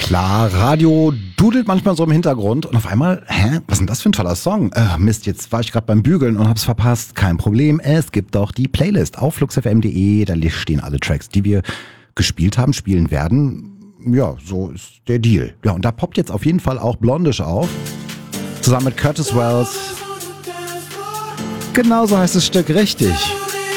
Klar, Radio dudelt manchmal so im Hintergrund und auf einmal, was ist denn das für ein toller Song? Mist, jetzt war ich gerade beim Bügeln und hab's verpasst. Kein Problem, es gibt doch die Playlist auf fluxfm.de, da stehen alle Tracks, die wir gespielt haben, spielen werden. Ja, so ist der Deal. Ja, und da poppt jetzt auf jeden Fall auch Blondish auf, zusammen mit Curtis Wells. Genauso heißt das Stück, richtig.